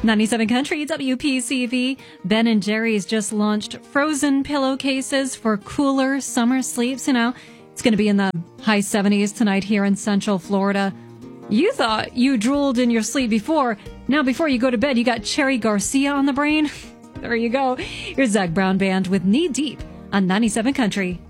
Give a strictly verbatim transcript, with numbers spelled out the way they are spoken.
ninety-seven Country, W P C V. Ben and Jerry's just launched frozen pillowcases for cooler summer sleeps. You know, it's going to be in the high seventies tonight here in Central Florida. You thought you drooled in your sleep before. Now, before you go to bed, you got Cherry Garcia on the brain. There you go. Here's Zach Brown Band with Knee Deep on ninety-seven Country.